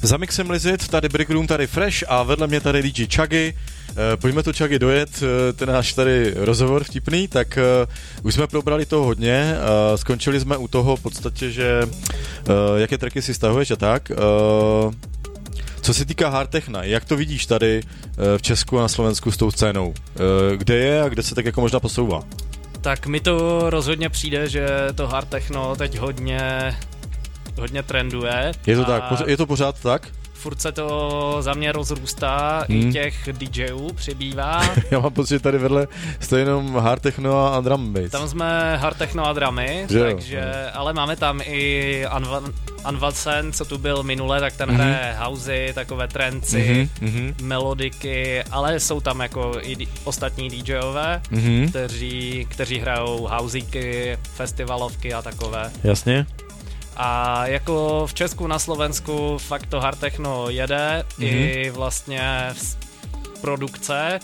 Za mixem Lizit, tady Brick Room, tady Fresh a vedle mě tady DJ Chuggy. Pojďme to Chuggy dojet, ten náš tady rozhovor vtipný, tak už jsme probrali toho hodně, skončili jsme u toho v podstatě, že jaké tracky si stahuješ a tak. Co se týká hard techna, jak to vidíš tady v Česku a na Slovensku s tou scénou? Kde je a kde se tak jako možná posouvá? Tak mi to rozhodně přijde, že to hard techno teď hodně trenduje. Je to tak? Je to pořád tak? Furt se to za mě rozrůstá, i těch DJů přibývá. Já mám pocit, že tady vedle stojí jenom hard techno a drum bass. Tam jsme hard techno a drumy, takže, ale máme tam i Anvalsen, co tu byl minule, tak ten hraje housey, takové trenci, melodiky, ale jsou tam jako i ostatní DJové, kteří hrajou houseyky, festivalovky a takové. Jasně. A jako v Česku, na Slovensku fakt to hard techno jede, i vlastně produkce,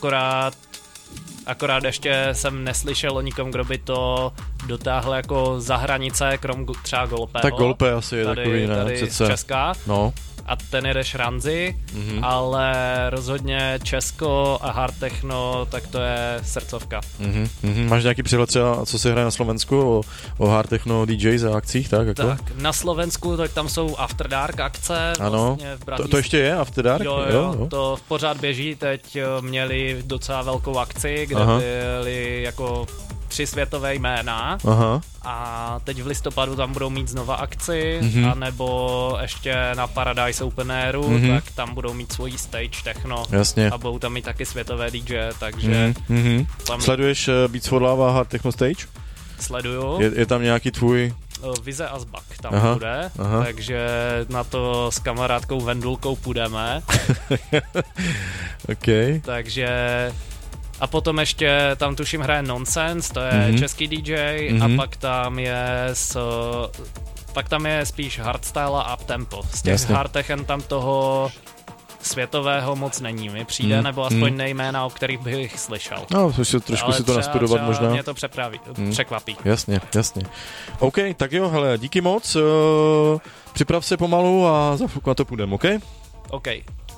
akorát ještě jsem neslyšel o nikom, kdo by to dotáhl jako za hranice, krom třeba Golpeho. Tak Golpe asi je takový, ne? Tady z Česka. No. A ten jede Šranzi, ale rozhodně Česko a hard techno, tak to je srdcovka. Máš nějaký přehled třeba, co se hraje na Slovensku o hard techno DJs a akcích, tak? Jako? Tak, na Slovensku tak tam jsou After Dark akce. Ano, vlastně to ještě je After Dark? Jo, to pořád běží, teď měli docela velkou akci, kde byly jako 3 světové jména. Aha. A teď v listopadu tam budou mít znova akci, anebo ještě na Paradise Open Airu, tak tam budou mít svoji stage techno. Jasně. A budou tam mít taky světové DJ, takže... Tam... Sleduješ Beats for Lava Hard Techno Stage? Sleduju. Je tam nějaký tvůj... Vize Asbak tam bude, takže na to s kamarádkou Vendulkou půjdeme. Okay. Takže... A potom ještě tam tuším hraje Nonsense, to je český DJ, a pak tam je spíš hardstyle a uptempo. Z těch hardtechen tam toho světového moc není, mi přijde, nebo aspoň nejména, o kterých bych slyšel. No, trošku si to nastudovat možná. Mě to překvapí. Jasně. OK, tak jo, hele, díky moc. Připrav se pomalu a za chvilku na to půjdeme, OK? OK.